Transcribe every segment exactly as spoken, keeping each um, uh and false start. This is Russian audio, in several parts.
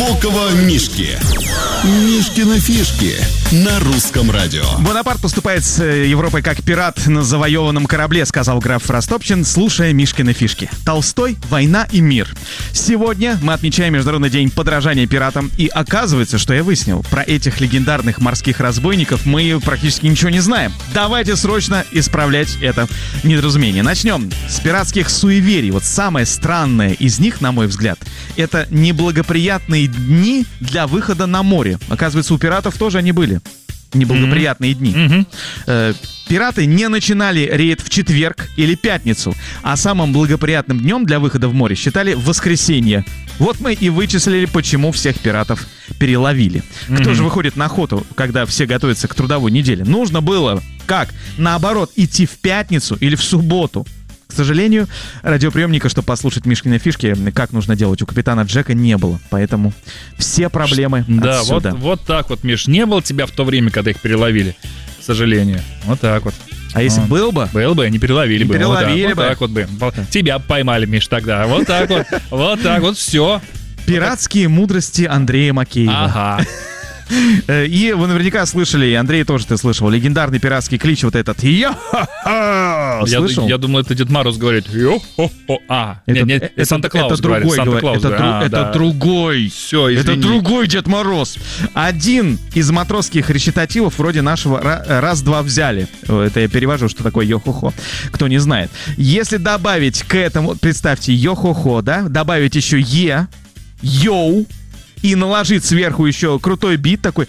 Глубокого Мишки. Мишкины фишки на русском радио. Бонапарт поступает с Европой как пират на завоеванном корабле, сказал граф Растопчин, слушая Мишкины фишки. Толстой, «Война и мир». Сегодня мы отмечаем Международный день подражания пиратам. И оказывается, что я выяснил, про этих легендарных морских разбойников мы практически ничего не знаем. Давайте срочно исправлять это недоразумение. Начнем с пиратских суеверий. Вот самое странное из них, на мой взгляд, это неблагоприятные дни для выхода на море. Оказывается, у пиратов тоже они были. Неблагоприятные mm-hmm. дни. Mm-hmm. Э, пираты не начинали рейд в четверг или пятницу, а самым благоприятным днем для выхода в море считали воскресенье. Вот мы и вычислили, почему всех пиратов переловили. Mm-hmm. Кто же выходит на охоту, когда все готовятся к трудовой неделе? Нужно было, как? Наоборот, идти в пятницу или в субботу. К сожалению, радиоприемника, чтобы послушать Мишкины фишки, как нужно делать, у капитана Джека не было. Поэтому все проблемы да, отсюда. Вот, вот так вот, Миш. Не было тебя в то время, когда их переловили. К сожалению. Вот так вот. А если вот. был бы? Был бы, не переловили не бы. Переловили вот бы. Вот так вот бы. Тебя поймали, Миш, тогда. Вот так вот. Вот так вот, все. Пиратские мудрости Андрея Макеева. Ага. И вы наверняка слышали, и Андрей тоже ты слышал, легендарный пиратский клич вот этот. Я, я, я думал, это Дед Мороз говорит. Йо-хо-хо. А, это, нет, нет, это, Санта-Клаус это говорит. другой, Санта-Клаус это, говорит. дру, А, это да. другой. Все, извини. Это другой Дед Мороз. Один из матросских речитативов вроде нашего «раз-два взяли». Это я перевожу, что такое йо-хо-хо. Кто не знает. Если добавить к этому, представьте, йо-хо-хо, да, добавить еще е, йоу, и наложить сверху еще крутой бит такой.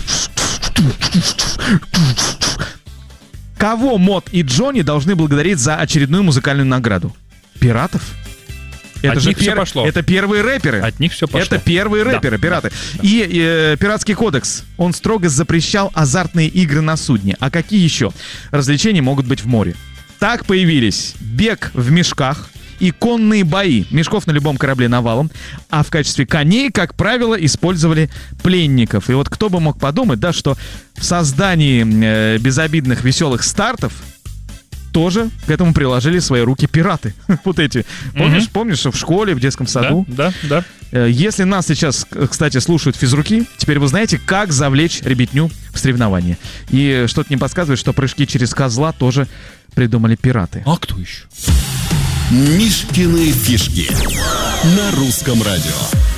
Кого Мод и Джонни должны благодарить за очередную музыкальную награду? Пиратов? Это От же них пер... все пошло. Это первые рэперы. От них все пошло. Это первые рэперы, да, пираты. Да, да. И э, пиратский кодекс, он строго запрещал азартные игры на судне. А какие еще развлечения могут быть в море? Так появились бег в мешках и конные бои. Мешков на любом корабле навалом. А в качестве коней, как правило, использовали пленников. И вот кто бы мог подумать, да, что в создании э, безобидных веселых стартов тоже к этому приложили свои руки пираты. Вот эти. Помнишь, mm-hmm. помнишь, в школе, в детском саду? Да, да, да. Если нас сейчас, кстати, слушают физруки, теперь вы знаете, как завлечь ребятню в соревнования. И что-то мне подсказывает, что прыжки через козла тоже придумали пираты. А кто еще? Мишкины фишки на русском радио.